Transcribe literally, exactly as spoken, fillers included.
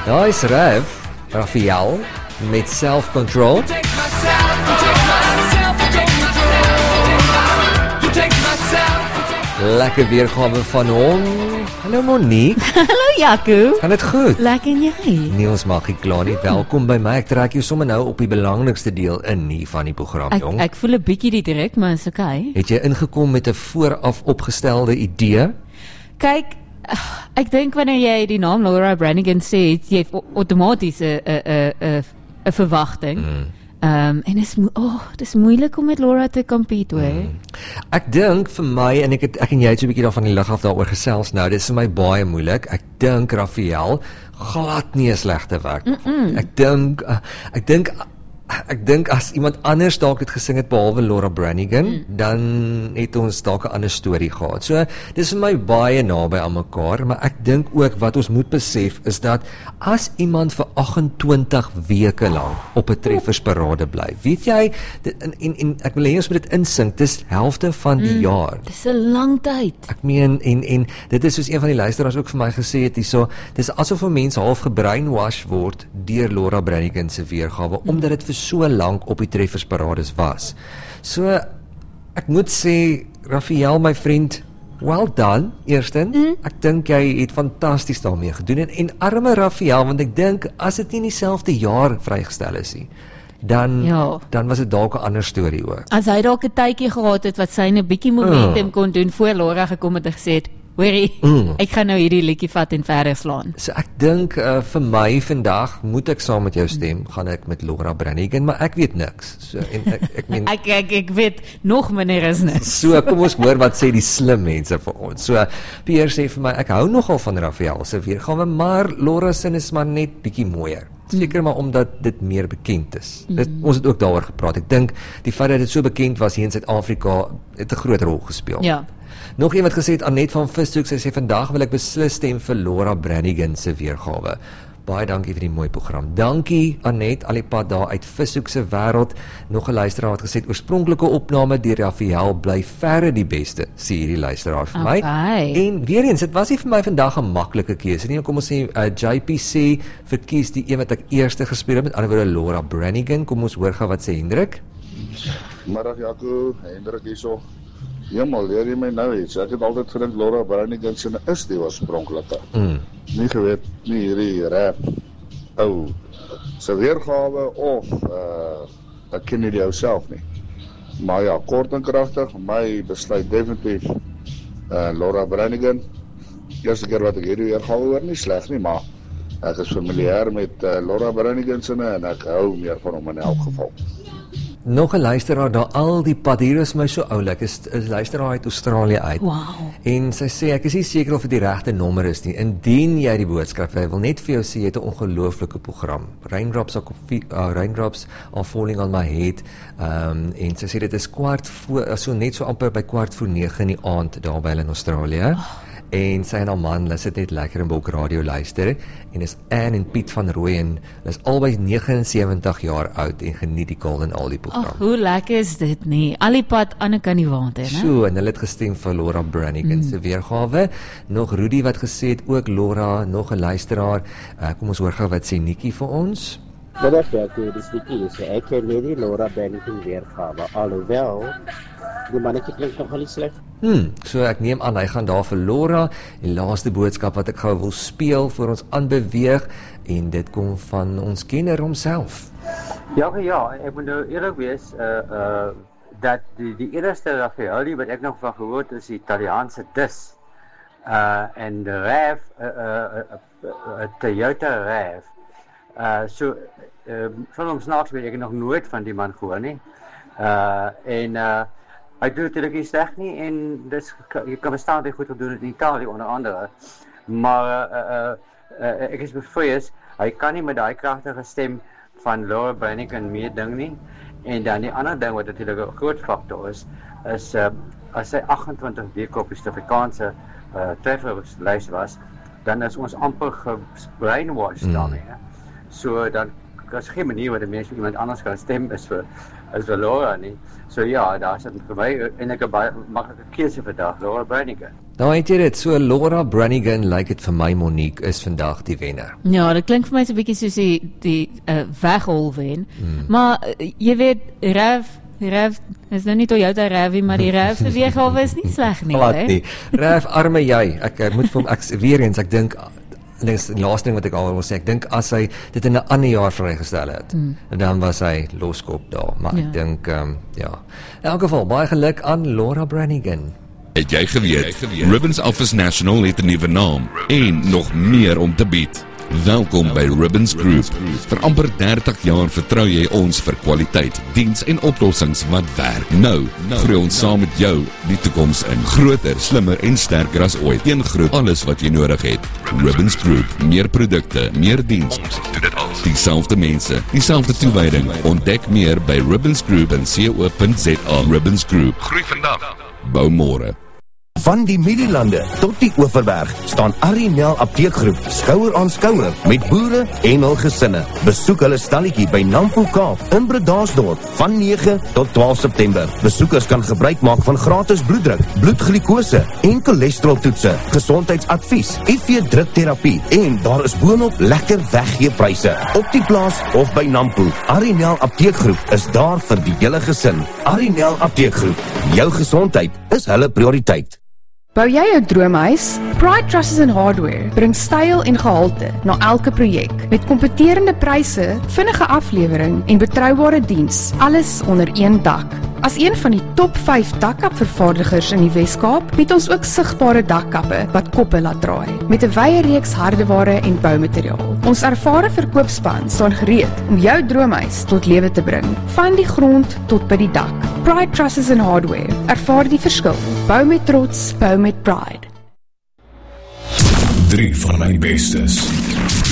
Daar is Rev, Raphael, met Self-Control. Lekker weergawe van hom. Hallo Monique. Hallo Jaco. Gaan dit goed? Lekker en jy? Niels mag ek klaar nie. Welkom by my. Ek trek jou sommer nou op die belangrikste deel in nie van die program, Ek, jong. ek voel 'n bietjie die druk, maar is okay. Het jy ingekom met 'n vooraf opgestelde idee? Kyk, ek dink wanneer jy die naam Laura Branigan sê, het jy outomaties 'n 'n 'n 'n 'n verwagting. Mm. Um, en is oh, dis moeilik om met Laura te compete, hoor. Mm. Ek dink vir my, en ek het ek en jy het so 'n bietjie daarvan die lig af daaroor gesels nou, dis vir my baie moeilik. Ek dink Raphael glad nie 'n slegte werk. Mm -mm. Ek dink ek dink ek dink as iemand anders dalk het gesing het behalwe Laura Branigan, mm. dan het ons dalk 'n ander storie gehad. So dis vir my baie naby aan mekaar, maar ek dink ook wat ons moet besef is dat as iemand vir agt-en-twintig weke lank op 'n treffersparade bly, weet jy, dit, en, en, en ek wil hê ons moet dit insink, dis helfte van die mm. jaar. Dis 'n lang tyd. Ek meen, en, en dit is soos een van die luisteraars ook vir my gesê het, hierso, dis asof 'n mens half gebrainwash word deur Laura Branigan se weergawe, mm. omdat dit vir so lank op die treffersparades was. So, ek moet sê, Raphael, my vriend, well done, eerstens. Mm. Ek dink jy het fantasties daarmee gedoen, en, en arme Raphael, want ek dink, as dit nie dieselfde jaar vrygestel is nie, dan, ja. dan was dit dalk 'n ander storie ook. As hy dalk 'n tydjie gehad het, wat sy 'n bietjie momentum mm. kon doen, voor Laura gekom het en gesê het, hoorie, mm. ek gaan nou hierdie liedjie vat en verder slaan. So ek dink, uh, vir my vandag, moet ek saam met jou stem, gaan ek met Laura Branigan, maar ek weet niks. So, en ek, ek, meen, ek, ek, ek weet nog minder is niks. So, kom ons hoor wat sê die slim mense vir ons. So, Pierre sê vir my, ek hou nogal van Raphael se weergawe, maar Laura se is maar net bietjie mooier. Seker maar omdat dit meer bekend is. Mm. Dit, ons het ook daaroor gepraat. Ek dink, die feit dat dit so bekend was hier in Suid-Afrika, het 'n groot rol gespeel. Ja. Nog iemand gesê het, Annette van Vishoek, sy sê, vandag wil ek beslis stem vir Laura Branigan se weergawe. Baie dankie vir die mooi program. Dankie Annette, al die pad daar uit Vishoek se wêreld. Nog 'n luisteraar het gesê, oorspronklike opname deur Raphael bly verre die beste, sê hierdie luisteraar vir my. Okay. En weer eens, dit was nie vir my vandag 'n maklike keuse nie. Kom ons sê, uh, J P C verkies die een wat ek eerste gespeel het, met ander woorde Laura Branigan. Kom ons hoor gou wat sê Hendrik. Middag Jaco, Hendrik hierso. Jemmal, leer jy my nou iets. Ek het altyd gedink Laura Branigan se is die oorspronklike. Mm. Nie geweet, nie hierdie rap, ou, sy weergawe of, uh, ek ken nie die ou self nie. Maar ja, kort en kragtig, my besluit definitief uh, Laura Branigan. Eerste keer wat ek hierdie weergawe hoor, nie sleg nie, maar ek is familiair met uh, Laura Branigan se en ek hou meer van hom in elk geval. Nog 'n luisteraar daar al die pad, hier is my so oulik, is 'n luisteraar uit Australië uit. Wow. En sy sê, ek is nie seker of dit die regte nommer is nie, indien jy die boodskap, hy wil net vir jou sê, jy het 'n ongelooflike program. Raindrops are, uh, raindrops are falling on my head, um, en sy sê, dit is kwart voor, so net so amper by kwart voor nege in die aand, daar by hulle in Australië. Oh. En sy en haar man, hulle sit net lekker in Bulk Radio luister, en is Anne en Piet van Rooyen, hulle is albei negenensewentig jaar oud, en geniet die Golden Aldie program. Ag, hoe lekker is dit nie? Al die pad aan die kant die water, né? So, en hulle het gestem vir Laura Branigan mm. se weergawe. Nog Rudy wat gesê het, ook Laura, nog 'n luisteraar. Uh, kom ons hoor gou wat sê Nikki vir ons. Middag Jaco, dis Nikki, so ek ken nie Laura Branigan weergawe, alhoewel die mannetjie klink nogal nie sleg. Hmm, so ek neem aan, hy gaan daar vir Laura, die laaste boodskap wat ek gou wil speel, voor ons aanbeweeg, en dit kom van ons kenner homself. Ja, ja, ek moet nou eerlik wees, uh, uh, dat die, die eerste Raphael wat ek nog van gehoord is, die Italiaanse dis, uh, en de Rav, uh, uh, uh, uh, Toyota Rav, uh, so, uh, van ons snaaks weet ek nog nooit van die man gehoor nie, uh, en, uh, hy doen natuurlijk nie sleg nie, en dus, jy kan verstaan dat hy goed gedoen het in Italië, onder andere. Maar uh, uh, uh, ek is bevrees, hy kan nie met die kragtige stem van Laura Branigan meer ding nie. En dan die ander ding wat natuurlijk een groot factor is, is uh, as hy agt-en-twintig weke op die Suid-Afrikaanse uh, trefferslijst was, dan is ons amper gebrainwashed mm. daarmee. So dan is geen manier waar de mens iemand anders kan stem is vir, is vir Laura nie. So ja, daar is het vir my eintlik 'n baie maklike keuse vandag, Laura Branigan. Nou het jy dit, so Laura Branigan, lyk dit vir my Monique, is vandag die wenner. Ja, dit klink vir my so 'n bietjie soos die, die uh, weghol wen. Hmm. Maar uh, jy weet, Rev, Rev, is nou nie Toyota Rev, maar die Rev se weergawe is nie sleg nie, Glad hè? nie. Rev, arme jy, ek, ek moet vir hom, ek, weer eens, ek dink, dit is die laaste ding wat ek al wil sê, ek dink as hy dit in 'n ander jaar vrygestel het, hmm. en dan was hy loskop daar, maar ja. ek dink, um, ja, in elk geval, baie geluk aan Laura Branigan. Het jy geweet, Ribbons Office National het 'n nuwe naam en nog meer om te bied. Welkom by Ribbons Group. Vir amper dertig jaar vertrou jy ons vir kwaliteit, diens en oplossings wat werk. Nou, groei ons saam met jou die toekoms in. Groter, slimmer en sterker as ooit. Een groep, alles wat jy nodig het. Ribbons Group, meer produkte, meer diens. Ons doen dit alles. Dieselfde mense, dieselfde toewyding. Ontdek meer by ribbons group punt co punt za. Ribbons Group. Groei vandag. Bou môre. Van die Middellande tot die Oeverberg staan Arinel Apteekgroep skouer aan skouer met boere en hul gesinne. Besoek hulle stalletjie by Nampo Kaap in Bredasdorp van nege tot twaalf September. Besoekers kan gebruik maak van gratis bloeddruk, bloedglikose en cholesteroltoetse, gesondheidsadvies, I V drukterapie en daar is boonop lekker weggeepryse op die plaas of by Nampo. Arinel Apteekgroep is daar vir die hele gesin. Arinel Apteekgroep, jou gesondheid is hulle prioriteit. Bou jy jou droomhuis? Pride Trusses and Hardware bring styl en gehalte na elke projek met kompeterende pryse, vinnige aflewering en betroubare diens, alles onder een dak. As een van die top vyf dakkapvervaardigers in die Wes-Kaap, bied ons ook sigbare dakkappe wat koppe laat draai, met 'n wye reeks hardeware en boumateriaal. Ons ervare verkoopspan staan gereed om jou droomhuis tot lewe te bring, van die grond tot by die dak. Pride Trusses and Hardware, ervaar die verskil. Bou met trots, bou met pride. Drie van my bestes.